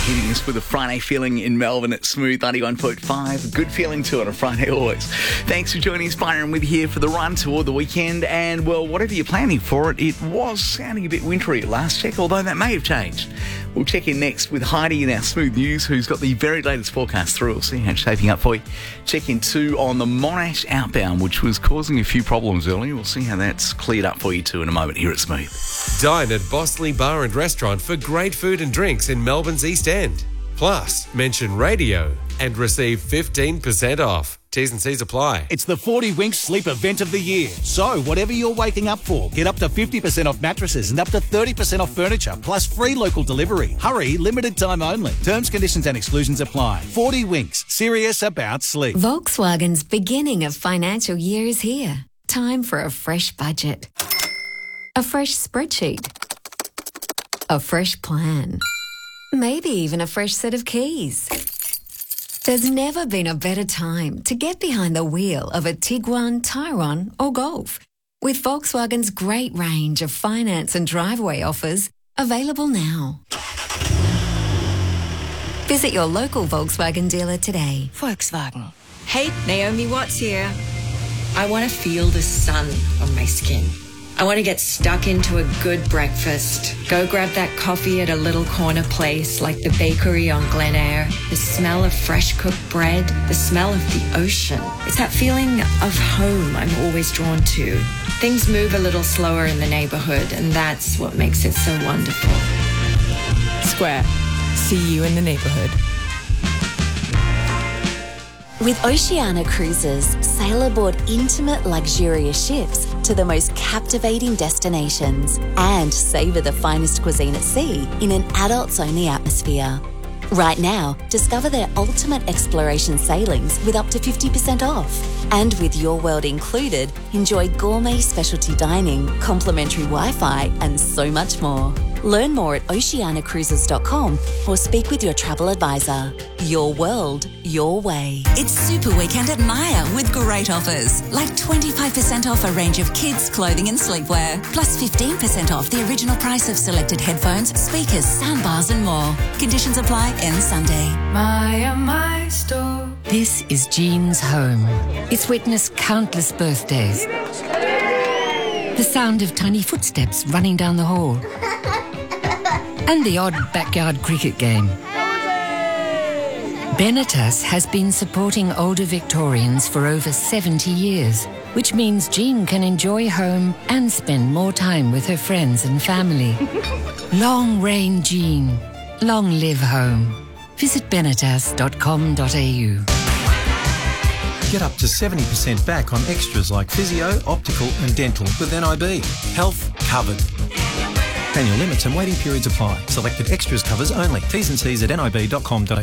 Hitting us with a Friday feeling in Melbourne at Smooth 91.5. Good feeling too on a Friday always. Thanks for joining us, Byron, with you here for the run toward the weekend. And, well, whatever you're planning for it, it was sounding a bit wintry at last check, although that may have changed. We'll check in next with Heidi in our Smooth News, who's got the very latest forecast through. We'll see how it's shaping up for you. Check in too on the Monash outbound, which was causing a few problems earlier. We'll see how that's cleared up for you too in a moment here at Smooth. Dine at Bosley Bar and Restaurant for great food and drinks in Melbourne's East End. Plus, mention radio and receive 15% off. T's and C's apply. It's the 40 Winks Sleep Event of the Year. So, whatever you're waking up for, get up to 50% off mattresses and up to 30% off furniture, plus free local delivery. Hurry, limited time only. Terms, conditions and exclusions apply. 40 Winks, serious about sleep. Volkswagen's beginning of financial year is here. Time for a fresh budget. A fresh spreadsheet. A fresh plan. Maybe even a fresh set of keys. There's never been a better time to get behind the wheel of a Tiguan, Tyrone or Golf. With Volkswagen's great range of finance and driveway offers available now. Visit your local Volkswagen dealer today. Volkswagen. Hey, Naomi Watts here. I want to feel the sun on my skin. I want to get stuck into a good breakfast. Go grab that coffee at a little corner place like the bakery on Glen Eyre. The smell of fresh cooked bread. The smell of the ocean. It's that feeling of home I'm always drawn to. Things move a little slower in the neighborhood, and that's what makes it so wonderful. Square. See you in the neighborhood. With Oceania Cruises, sail aboard intimate, luxurious ships to the most captivating destinations and savour the finest cuisine at sea in an adults-only atmosphere. Right now, discover their ultimate exploration sailings with up to 50% off. And with Your World included, enjoy gourmet specialty dining, complimentary Wi-Fi and so much more. Learn more at oceanacruises.com or speak with your travel advisor. Your world, your way. It's Super Weekend at Myer with great offers, like 25% off a range of kids' clothing and sleepwear, plus 15% off the original price of selected headphones, speakers, soundbars and more. Conditions apply end Sunday. Myer, my store. This is Jean's home. It's witnessed countless birthdays. The sound of tiny footsteps running down the hall. And the odd backyard cricket game. Benetas has been supporting older Victorians for over 70 years, which means Jean can enjoy home and spend more time with her friends and family. Long reign Jean. Long live home. Visit benetas.com.au. Get up to 70% back on extras like physio, optical and dental with NIB. Health covered. Annual limits and waiting periods apply. Selected extras covers only. T's and C's at nib.com.au.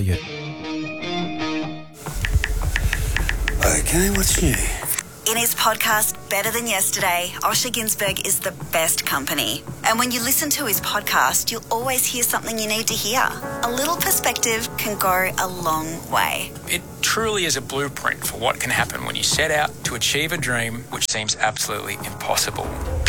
Okay, what's new? In his podcast, Better Than Yesterday, Osher Ginsberg is the best company. And when you listen to his podcast, you'll always hear something you need to hear. A little perspective can go a long way. It truly is a blueprint for what can happen when you set out to achieve a dream which seems absolutely impossible.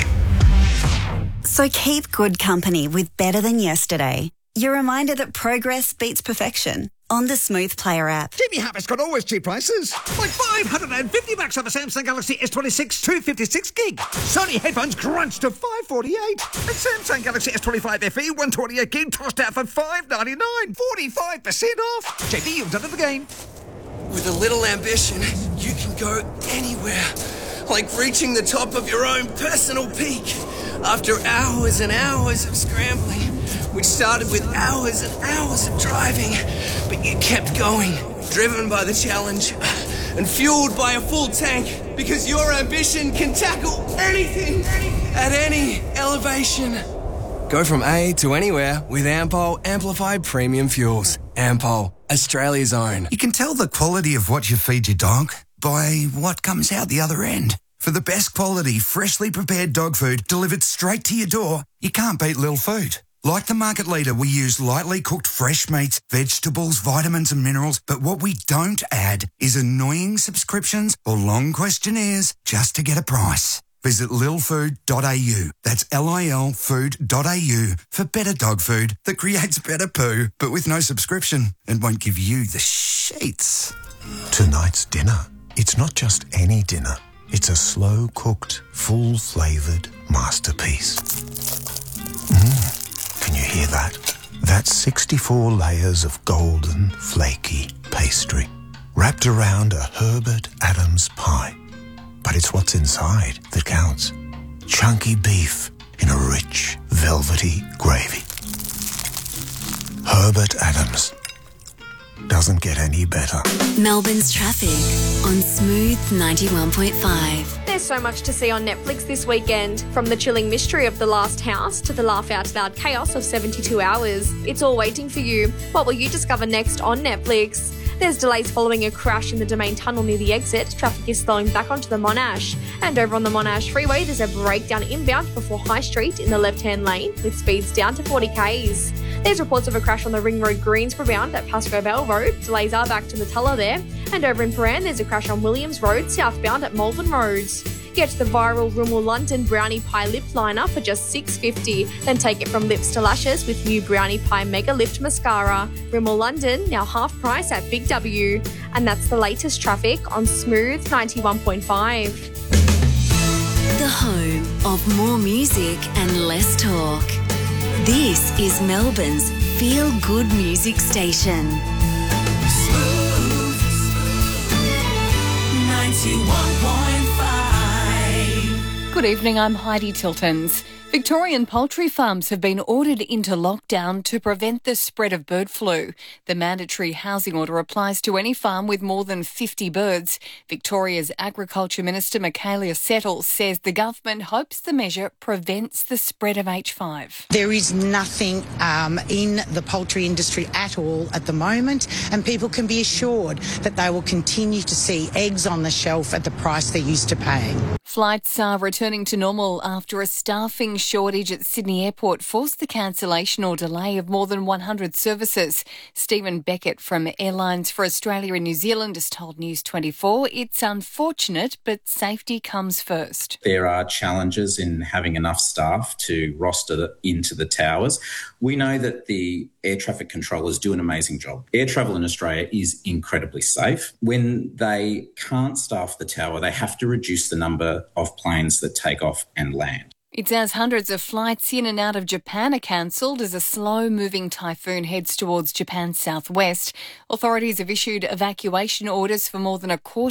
So keep good company with Better Than Yesterday. Your reminder that progress beats perfection on the Smooth Player app. Jimmy Harris got always cheap prices. Like $550 on the Samsung Galaxy S26 256 gig. Sony headphones crunched to $548. And Samsung Galaxy S25 FE 128 gig tossed out for $599. 45% off. JD, you've done it again. With a little ambition, you can go anywhere. Like reaching the top of your own personal peak. After hours and hours of scrambling, which started with hours and hours of driving, but you kept going, driven by the challenge and fueled by a full tank, because your ambition can tackle anything at any elevation. Go from A to anywhere with Ampol Amplified Premium Fuels. Ampol, Australia's own. You can tell the quality of what you feed your dog by what comes out the other end. For the best quality, freshly prepared dog food delivered straight to your door, you can't beat Lil Food. Like the market leader, we use lightly cooked fresh meats, vegetables, vitamins and minerals, but what we don't add is annoying subscriptions or long questionnaires just to get a price. Visit lilfood.au. That's LIL food.au for better dog food that creates better poo, but with no subscription and won't give you the sheets. Tonight's dinner. It's not just any dinner. It's a slow-cooked, full-flavoured masterpiece. Can you hear that? That's 64 layers of golden, flaky pastry wrapped around a Herbert Adams pie. But it's what's inside that counts. Chunky beef in a rich, velvety gravy. Herbert Adams. Doesn't get any better. Melbourne's traffic on Smooth 91.5. There's so much to see on Netflix this weekend. From the chilling mystery of The Last House to the laugh-out-loud chaos of 72 Hours. It's all waiting for you. What will you discover next on Netflix? There's delays following a crash in the Domain Tunnel near the exit. Traffic is slowing back onto the Monash. And over on the Monash Freeway, there's a breakdown inbound before High Street in the left-hand lane with speeds down to 40 k's. There's reports of a crash on the Ring Road Greensboro bound at Pascoe Bell Road. Delays are back to the Tulla there. And over in Paran, there's a crash on Williams Road, southbound at Malvern Road. Get the viral Rimmel London Brownie Pie Lip Liner for just $6.50. Then take it from lips to lashes with new Brownie Pie Mega Lift Mascara. Rimmel London, now half price at Big W. And that's the latest traffic on Smooth 91.5. The home of more music and less talk. This is Melbourne's feel-good music station. Smooth 91.5. Good evening, I'm Heidi Tiltons. Victorian poultry farms have been ordered into lockdown to prevent the spread of bird flu. The mandatory housing order applies to any farm with more than 50 birds. Victoria's Agriculture Minister Michaelia Settles says the government hopes the measure prevents the spread of H5. There is nothing in the poultry industry at all at the moment, and people can be assured that they will continue to see eggs on the shelf at the price they're used to paying. Flights are returning to normal after a staffing shortage at Sydney Airport forced the cancellation or delay of more than 100 services. Stephen Beckett from Airlines for Australia and New Zealand has told News 24 it's unfortunate, but safety comes first. There are challenges in having enough staff to roster into the towers. We know that the air traffic controllers do an amazing job. Air travel in Australia is incredibly safe. When they can't staff the tower, they have to reduce the number of planes that take off and land. It's as hundreds of flights in and out of Japan are cancelled as a slow-moving typhoon heads towards Japan's southwest. Authorities have issued evacuation orders for more than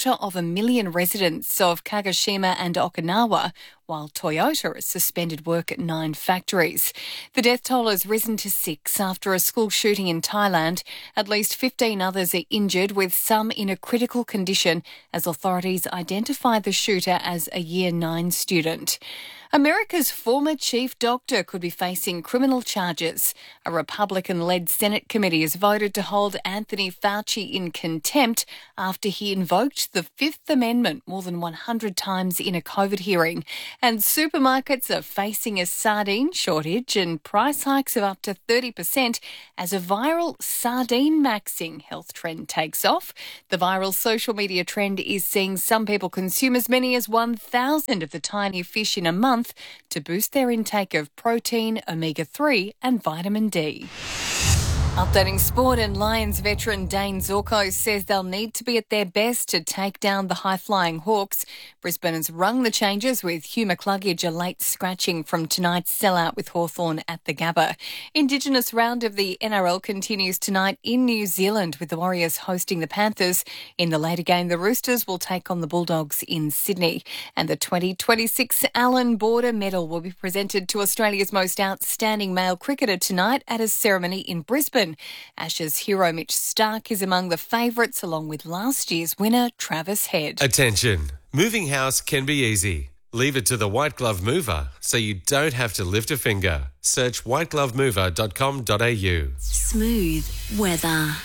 250,000 residents of Kagoshima and Okinawa, while Toyota has suspended work at 9 factories. The death toll has risen to 6 after a school shooting in Thailand. At least 15 others are injured, with some in a critical condition as authorities identify the shooter as a Year 9 student. America's former chief doctor could be facing criminal charges. A Republican-led Senate committee has voted to hold Anthony Fauci in contempt after he invoked the Fifth Amendment more than 100 times in a COVID hearing. And supermarkets are facing a sardine shortage and price hikes of up to 30% as a viral sardine maxing health trend takes off. The viral social media trend is seeing some people consume as many as 1,000 of the tiny fish in a month to boost their intake of protein, omega-3 and vitamin D. Updating sport, and Lions veteran Dane Zorko says they'll need to be at their best to take down the high-flying Hawks. Brisbane has rung the changes with Hugh McCluggage a late scratching from tonight's sellout with Hawthorn at the Gabba. Indigenous round of the NRL continues tonight in New Zealand with the Warriors hosting the Panthers. In the later game, the Roosters will take on the Bulldogs in Sydney. And the 2026 Allan Border Medal will be presented to Australia's most outstanding male cricketer tonight at a ceremony in Brisbane. Ashes hero Mitch Starc is among the favourites, along with last year's winner Travis Head. Attention. Moving house can be easy. Leave it to the White Glove Mover so you don't have to lift a finger. Search whiteglovemover.com.au. Smooth weather.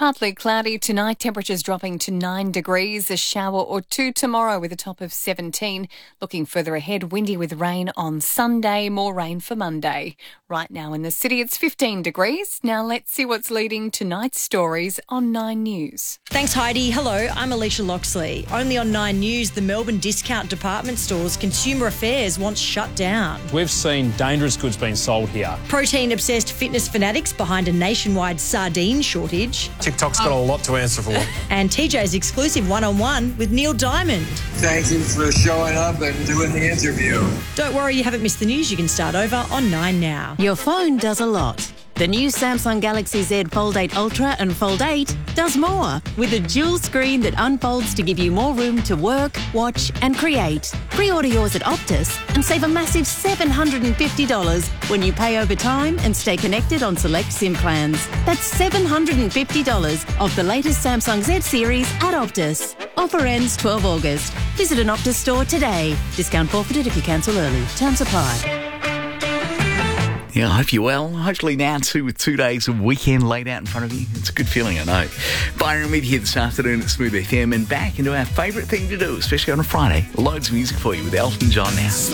partly cloudy tonight, temperatures dropping to 9 degrees, a shower or two tomorrow with a top of 17. Looking further ahead, windy with rain on Sunday, more rain for Monday. Right now in the city, it's 15 degrees. Now let's see what's leading tonight's stories on 9 News. Thanks, Heidi. Hello, I'm Alicia Loxley. Only on 9 News, the Melbourne discount department stores Consumer Affairs wants shut down. We've seen dangerous goods being sold here. Protein-obsessed fitness fanatics behind a nationwide sardine shortage. TikTok's got a lot to answer for. And TJ's exclusive one-on-one with Neil Diamond. Thank you for showing up and doing the interview. Don't worry, you haven't missed the news. You can start over on 9 Now. Your phone does a lot. The new Samsung Galaxy Z Fold 8 Ultra and Fold 8 does more, with a dual screen that unfolds to give you more room to work, watch and create. Pre-order yours at Optus and save a massive $750 when you pay over time and stay connected on select SIM plans. That's $750 of the latest Samsung Z series at Optus. Offer ends 12 August. Visit an Optus store today. Discount forfeited if you cancel early. Terms apply. Yeah, I hope you're well. Hopefully now too, with 2 days of weekend laid out in front of you. It's a good feeling, I know. Byron with you this afternoon at Smooth FM and back into our favourite thing to do, especially on a Friday. Loads of music for you with Elton John now.